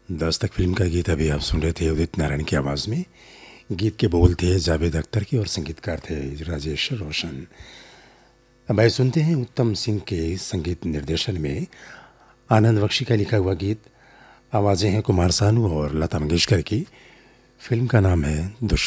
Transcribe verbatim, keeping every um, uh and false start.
Dastak film का गीत अभी आप सुन रहे थे उदित नारायण की आवाज़ में। गीत के बोल थे जावेद अख्तर के और संगीतकार थे राजेश रोशन। अब आइए सुनते हैं उत्तम सिंह के संगीत निर्देशन में आनंद बख्शी का लिखा हुआ गीत। आवाज़ें हैं कुमार सानू और लता मंगेशकर की। फिल्म का नाम है दुश्मन।